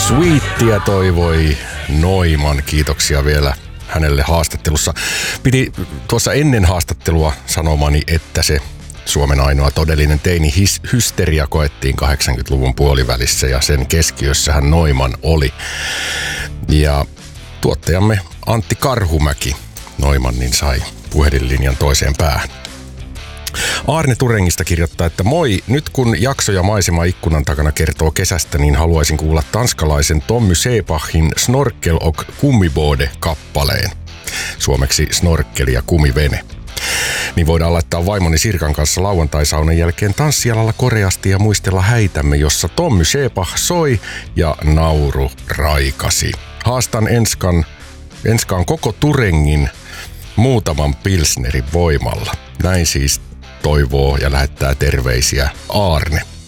Sweetia toivoi Noiman. Kiitoksia vielä hänelle haastattelussa. Piti tuossa ennen haastattelua sanomani, että se Suomen ainoa todellinen teini-hysteria koettiin 80-luvun puolivälissä ja sen keskiössähän Noiman oli. Ja tuottajamme Antti Karhumäki Noimannin sai puhelinlinjan toiseen päähän. Aarne Turengista kirjoittaa, että moi, nyt kun jakso ja maisema ikkunan takana kertoo kesästä, niin haluaisin kuulla tanskalaisen Tommy Sebachin Snorkel och Kummibåde-kappaleen. Suomeksi snorkkeli ja kumivene. Niin voidaan laittaa vaimoni Sirkan kanssa lauantai-saunan jälkeen tanssialalla koreasti ja muistella häitämme, jossa Tommy Sebach soi ja nauru raikasi. Haastan enskaan koko Turengin muutaman pilsnerin voimalla. Näin siis toivoo ja lähettää terveisiä Aarne.